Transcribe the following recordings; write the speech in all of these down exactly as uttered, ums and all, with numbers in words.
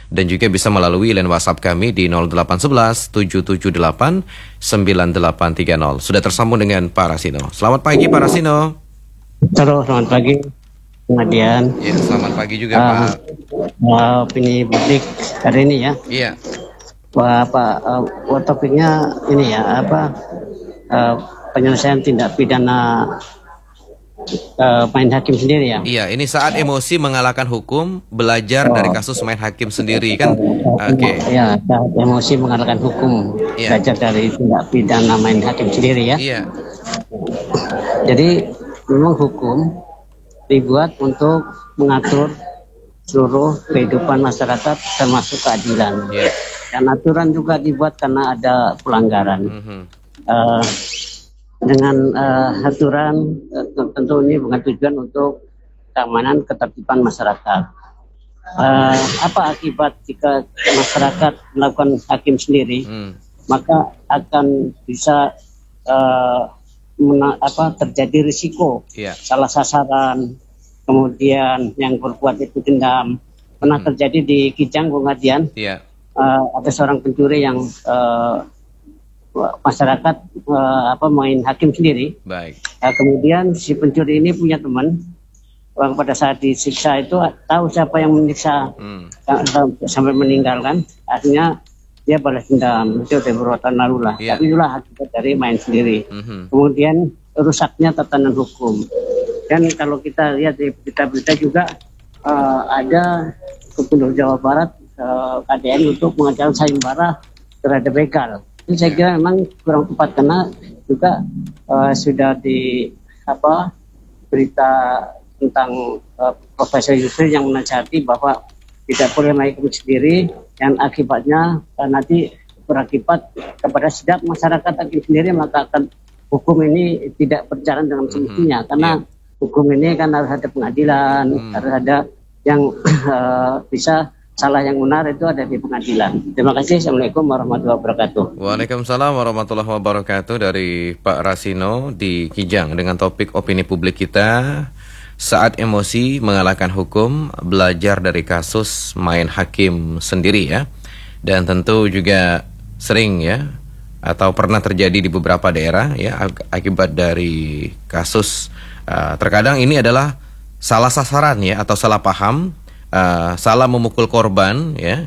Dan juga bisa melalui line WhatsApp kami di nol delapan satu satu tujuh tujuh delapan sembilan delapan tiga nol. Sudah tersambung dengan Pak Rasino. Selamat pagi Pak Rasino. Halo, selamat pagi Madian. Ya, selamat pagi juga uh, Pak. Uh, opini publik hari ini ya. Iya. Wah, apa uh, topiknya ini ya, apa uh, penyelesaian tindak pidana uh, main hakim sendiri ya. Iya, ini saat emosi mengalahkan hukum, belajar oh. dari kasus main hakim sendiri kan. Oke. Okay. Ya, saat emosi mengalahkan hukum, iya. belajar dari tindak pidana main hakim sendiri ya. Iya. Jadi memang hukum dibuat untuk mengatur seluruh kehidupan masyarakat termasuk keadilan. Yeah. Dan aturan juga dibuat karena ada pelanggaran. Mm-hmm. uh, dengan uh, aturan uh, tentu ini bukan tujuan untuk keamanan ketertiban masyarakat. Uh, apa akibat jika masyarakat melakukan hakim sendiri? Mm. Maka akan bisa uh, mena- apa terjadi risiko yeah. salah sasaran. Kemudian yang berbuat itu dendam. Pernah hmm. terjadi di Kijang, Bung Adian. Yeah. Uh, ada seorang pencuri yang uh, masyarakat uh, apa main hakim sendiri. Baik. Uh, kemudian si pencuri ini punya teman. Uh, pada saat disiksa itu tahu siapa yang menyiksa hmm. uh, sampai meninggal kan. Akhirnya dia balas dendam. Itu perbuatan lalu lah. Yeah. Tapi itulah akibat dari main sendiri. Hmm. Kemudian rusaknya tatanan hukum. Dan kalau kita lihat di berita-berita juga uh, ada Gubernur Jawa Barat uh, K D N untuk mengancam sayembara terhadap begal. Itu saya kira memang kurang tepat karena juga uh, sudah di apa berita tentang uh, Profesor Yusril yang menasihati bahwa tidak boleh main hakim sendiri yang akibatnya uh, nanti berakibat kepada setiap masyarakat hakim sendiri, maka akan hukum ini tidak berjalan dengan semestinya mm-hmm. karena yeah. hukum ini kan harus ada pengadilan, hmm. harus ada yang uh, bisa salah yang benar itu ada di pengadilan. Terima kasih. Assalamualaikum warahmatullahi wabarakatuh. Waalaikumsalam warahmatullahi wabarakatuh dari Pak Rasino di Kijang dengan topik opini publik kita saat emosi mengalahkan hukum, belajar dari kasus main hakim sendiri ya. Dan tentu juga sering ya atau pernah terjadi di beberapa daerah ya akibat dari kasus. Uh, terkadang ini adalah salah sasaran ya atau salah paham, uh, salah memukul korban ya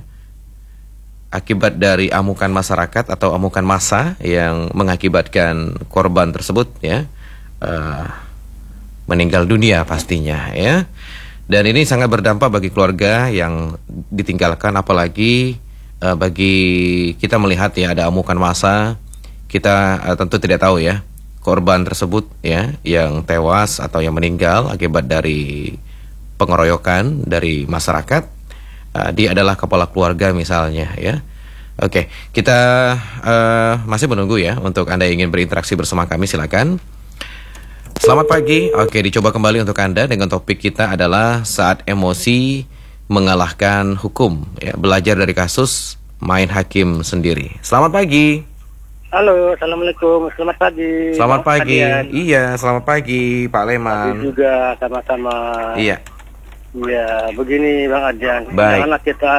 akibat dari amukan masyarakat atau amukan massa yang mengakibatkan korban tersebut ya uh, meninggal dunia pastinya ya. Dan ini sangat berdampak bagi keluarga yang ditinggalkan, apalagi uh, bagi kita melihat ya ada amukan massa, kita uh, tentu tidak tahu ya korban tersebut ya yang tewas atau yang meninggal akibat dari pengeroyokan dari masyarakat, uh, dia adalah kepala keluarga misalnya ya. Oke, kita uh, masih menunggu ya untuk Anda yang ingin berinteraksi bersama kami, silakan. Selamat pagi. Oke, dicoba kembali untuk Anda dengan topik kita adalah saat emosi mengalahkan hukum ya, belajar dari kasus main hakim sendiri. Selamat pagi. Halo, assalamualaikum, selamat pagi. Selamat pagi, Adian. Iya, selamat pagi, Pak Leman. Pagi juga, sama-sama. Iya. Iya, begini Bang Adian. Baik. Janganlah kita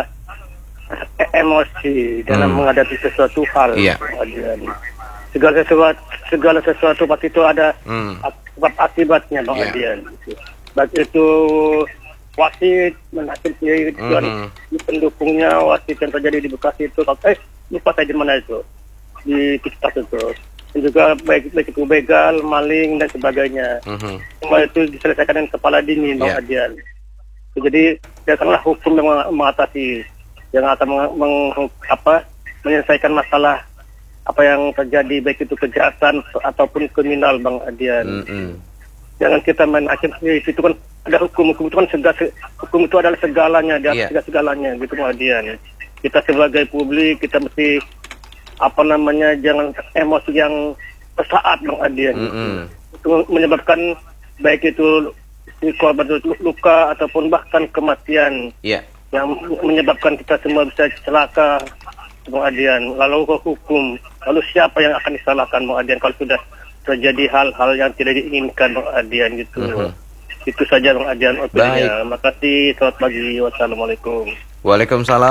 e- emosi dalam hmm. menghadapi sesuatu hal. Iya. Bang Adian. Segala sesuatu, segala sesuatu pasti itu ada hmm. akibat-akibatnya, Bang yeah. Adian. Baik itu wasit, menhakim sendiri, mm-hmm. pendukungnya, wasit yang terjadi di Bekasi itu, eh, lupa saya di mana itu. Di kita itu dan juga baik baik itu begal, maling dan sebagainya. Mm-hmm. Semua itu diselesaikan dengan kepala dingin, Bang yeah. Adian. Jadi datanglah hukum yang mengatasi, yang akan meng, meng, apa, menyelesaikan masalah apa yang terjadi baik itu kejahatan ataupun kriminal, Bang Adian. Mm-hmm. Jangan kita main hakim sendiri. Itu kan ada hukum, hukum itu kan segala, hukum itu adalah segalanya, dia yeah. segala-segalanya, gitu Bang Adian. Kita sebagai publik kita mesti apa namanya jangan emosi yang sesaat, Bang Adian. Mm-hmm. Itu menyebabkan baik itu si korban luka ataupun bahkan kematian yeah. yang menyebabkan kita semua bisa celaka, Bang Adian. Lalu ke hukum, lalu siapa yang akan disalahkan, Bang Adian, kalau sudah terjadi hal-hal yang tidak diinginkan, Bang Adian, gitu. Mm-hmm. Itu saja, Bang Adian. Terima kasih. Selamat pagi. Wassalamualaikum. Waalaikumsalam.